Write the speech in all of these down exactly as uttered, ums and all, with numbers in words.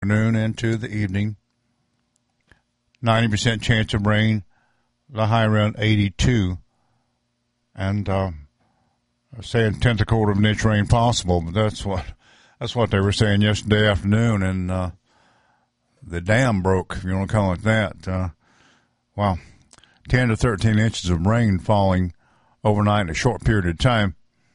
Noon into the evening. ninety percent chance of rain, the high around eighty-two. And uh, saying tenth of a quarter of an inch rain possible, but that's what that's what they were saying yesterday afternoon, and uh, the dam broke, if you want to call it that. Uh, wow, ten to thirteen inches of rain falling overnight in a short period of time.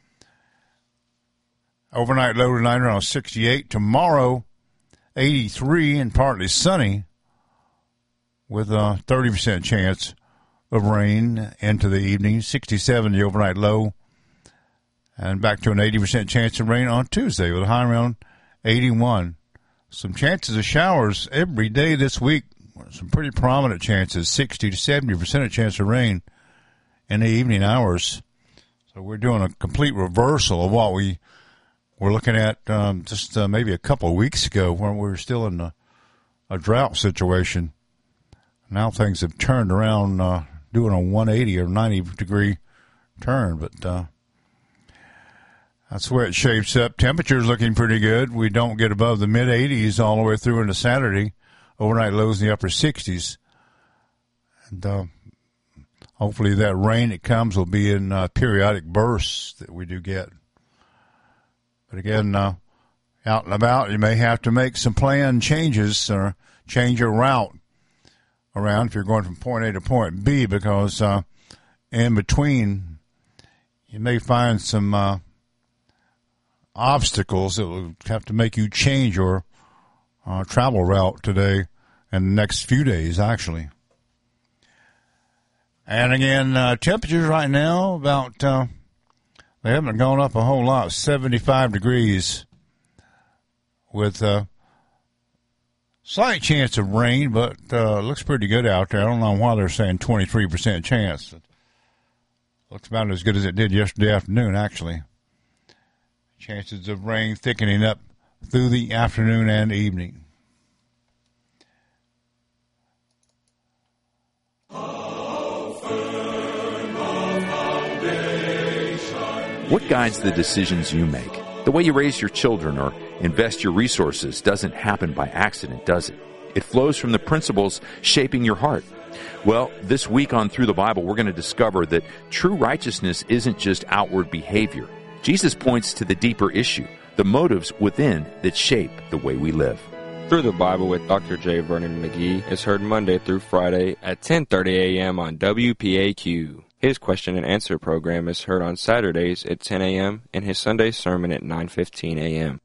Overnight low tonight around sixty-eight. Tomorrow, eighty-three and partly sunny with a thirty percent chance of rain into the evening. sixty-seven the overnight low. And back to an eighty percent chance of rain on Tuesday with a high around eighty-one. Some chances of showers every day this week. Some pretty prominent chances, sixty to seventy percent of chance of rain in the evening hours. So we're doing a complete reversal of what we were looking at um, just uh, maybe a couple of weeks ago when we were still in a, a drought situation. Now things have turned around, uh, doing a one eighty or ninety degree turn, but uh, that's where it shapes up. Temperatures looking pretty good. We don't get above the mid eighties all the way through into Saturday. Overnight lows in the upper sixties. And uh, hopefully that rain that comes will be in uh, periodic bursts that we do get. But again, uh, out and about, you may have to make some plan changes or change your route around if you're going from point A to point B, because uh, in between you may find some uh, obstacles that will have to make you change your uh, travel route today and the next few days, actually. And again, uh, temperatures right now about... Uh, They haven't gone up a whole lot, seventy-five degrees with a slight chance of rain, but uh, looks pretty good out there. I don't know why they're saying twenty-three percent chance. It looks about as good as it did yesterday afternoon, actually. Chances of rain thickening up through the afternoon and evening. What guides the decisions you make? The way you raise your children or invest your resources doesn't happen by accident, does it? It flows from the principles shaping your heart. Well, this week on Through the Bible, we're going to discover that true righteousness isn't just outward behavior. Jesus points to the deeper issue, the motives within that shape the way we live. Through the Bible with Doctor J. Vernon McGee is heard Monday through Friday at ten thirty a.m. on W P A Q. His question and answer program is heard on Saturdays at ten a.m. and his Sunday sermon at nine fifteen a.m.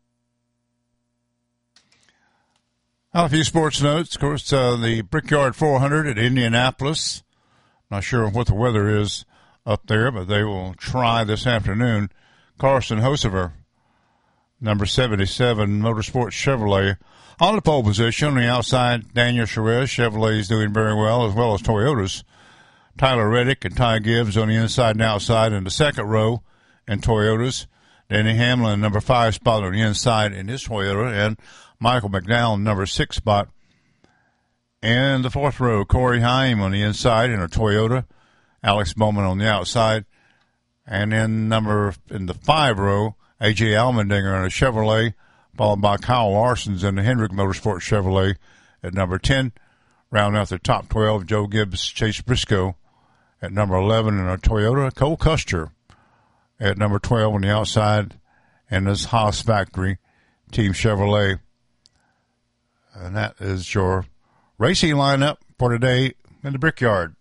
Well, a few sports notes. Of course, uh, the Brickyard four hundred at Indianapolis. Not sure what the weather is up there, but they will try this afternoon. Carson Hocevar, number seventy-seven, Motorsports Chevrolet. On the pole position, on the outside, Daniel Suarez. Chevrolet is doing very well, as well as Toyotas. Tyler Reddick and Ty Gibbs on the inside and outside in the second row in Toyotas. Danny Hamlin, number five spot on the inside in his Toyota. And Michael McDowell, number six spot in the fourth row. Corey Heim on the inside in a Toyota. Alex Bowman on the outside. And in number in the five row, A J Allmendinger in a Chevrolet, followed by Kyle Larson's in the Hendrick Motorsports Chevrolet at number ten. Rounding out the top twelve, Joe Gibbs, Chase Briscoe at number eleven in a Toyota. Cole Custer at number twelve on the outside in this Haas Factory Team Chevrolet. And that is your racing lineup for today in the Brickyard.